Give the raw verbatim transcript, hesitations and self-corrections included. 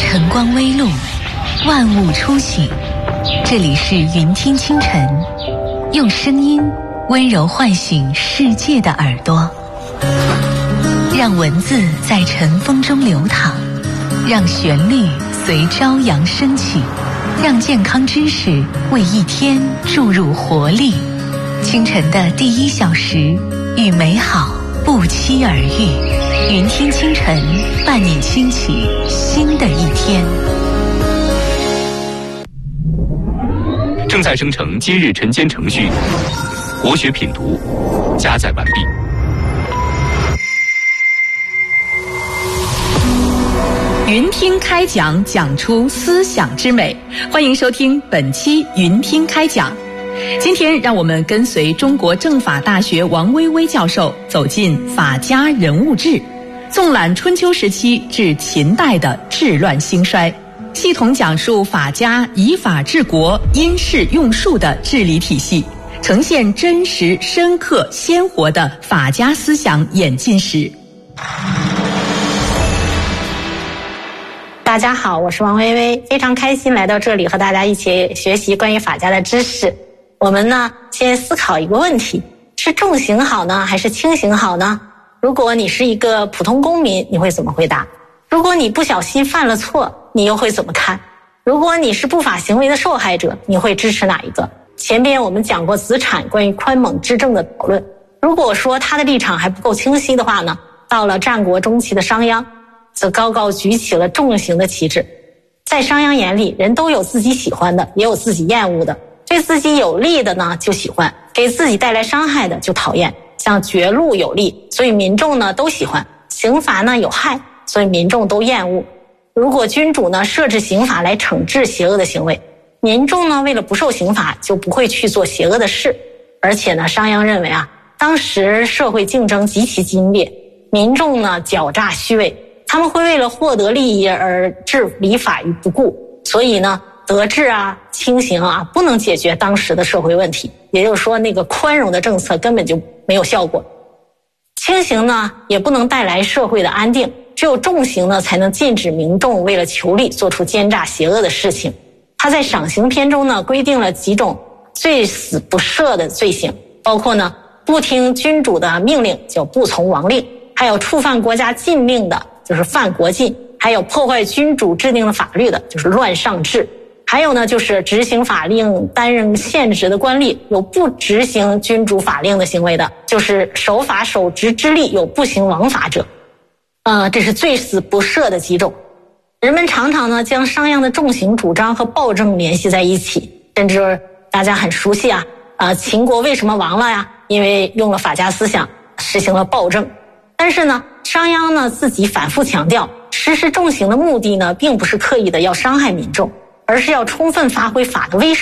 晨光微露，万物初醒。这里是云听清晨，用声音温柔唤醒世界的耳朵，让文字在晨风中流淌，让旋律随朝阳升起，让健康知识为一天注入活力。清晨的第一小时，与美好不期而遇。云听清晨，伴你轻启新的一天。 正在生成今日晨间程序，国学品读加载完毕。 云听开讲，讲出思想之美。欢迎收听本期云听开讲。今天让我们跟随中国政法大学王薇薇教授走进法家人物志，纵览春秋时期至秦代的治乱兴衰，系统讲述法家以法治国、因势用术的治理体系，呈现真实、深刻、鲜活的法家思想演进史。 大家好，我是王薇薇，非常开心来到这里和大家一起学习关于法家的知识。我们呢，先思考一个问题，是重刑好呢，还是轻刑好呢？如果你是一个普通公民，你会怎么回答？如果你不小心犯了错，你又会怎么看？如果你是不法行为的受害者，你会支持哪一个？前边我们讲过子产关于宽猛执政的讨论，如果说他的立场还不够清晰的话呢，到了战国中期的商鞅，则高高举起了重刑的旗帜。在商鞅眼里，人都有自己喜欢的，也有自己厌恶的，对自己有利的呢就喜欢，给自己带来伤害的就讨厌。像绝路有利，所以民众呢都喜欢；刑罚呢有害，所以民众都厌恶。如果君主呢设置刑法来惩治邪恶的行为，民众呢为了不受刑罚就不会去做邪恶的事。而且呢，商鞅认为啊，当时社会竞争极其激烈，民众呢狡诈虚伪，他们会为了获得利益而置礼法于不顾，所以呢德治啊、轻刑啊不能解决当时的社会问题，也就是说那个宽容的政策根本就没有效果。轻刑呢也不能带来社会的安定，只有重刑呢才能禁止民众为了求利做出奸诈邪恶的事情。他在赏刑篇中呢规定了几种最死不赦的罪行，包括呢不听君主的命令叫不从王令，还有触犯国家禁令的就是犯国禁，还有破坏君主制定的法律的就是乱上制，还有呢就是执行法令担任现职的官吏有不执行君主法令的行为的，就是守法守职之吏有不行王法者。呃，这是最死不赦的几种。人们常常呢将商鞅的重刑主张和暴政联系在一起，甚至大家很熟悉啊，呃，秦国为什么亡了呀？因为用了法家思想，实行了暴政。但是呢，商鞅呢自己反复强调，实施重刑的目的呢，并不是刻意的要伤害民众，而是要充分发挥法的威慑